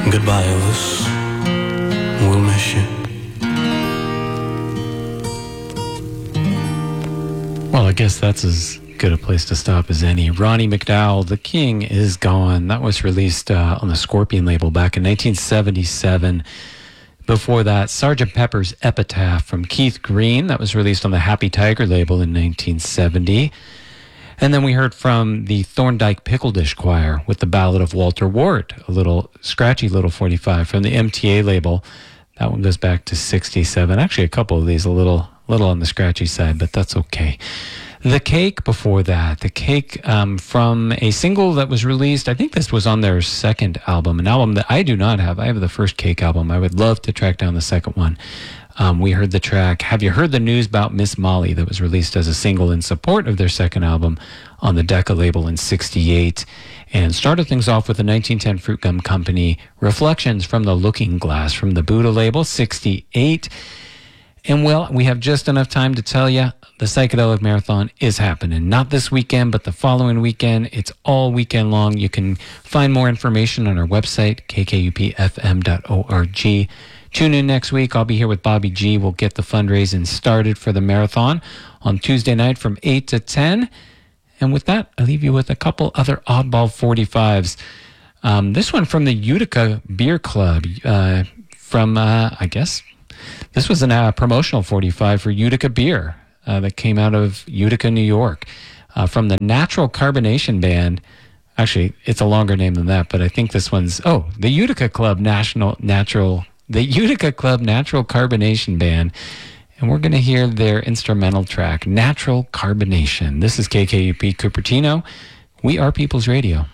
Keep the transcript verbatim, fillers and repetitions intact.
Goodbye, Elvis. We'll miss you. Well, I guess that's as good a place to stop as any. Ronnie McDowell, The King is Gone. That was released uh, on the Scorpion label back in nineteen seventy-seven. Before that, Sergeant Pepper's Epitaph from Keith Green. That was released on the Happy Tiger label in nineteen seventy. And then we heard from the Thorndike Pickle Dish Choir with the Ballad of Walter Ward, a little scratchy little forty-five from the M T A label. That one goes back to sixty-seven. Actually, a couple of these a little little on the scratchy side, but that's okay. The Cake before that. The Cake um, from a single that was released, I think this was on their second album, an album that I do not have. I have the first Cake album. I would love to track down the second one. Um, we heard the track, Have You Heard the News About Miss Molly, that was released as a single in support of their second album on the Decca label in sixty-eight. And started things off with the nineteen ten Fruit Gum Company, Reflections from the Looking Glass from the Buddha label, sixty-eight. And well, we have just enough time to tell you the Psychedelic Marathon is happening. Not this weekend, but the following weekend. It's all weekend long. You can find more information on our website, k k u p f m dot org. Tune in next week. I'll be here with Bobby G. We'll get the fundraising started for the marathon on Tuesday night from eight to ten. And with that, I leave you with a couple other oddball forty-fives. Um, this one from the Utica Beer Club uh, from, uh, I guess, this was a uh, promotional forty-five for Utica Beer uh, that came out of Utica, New York, uh, from the Natural Carbonation Band. Actually, it's a longer name than that, but I think this one's, oh, the Utica Club National Natural, the Utica Club Natural Carbonation Band. And we're going to hear their instrumental track, Natural Carbonation. This is K K U P Cupertino. We are People's Radio.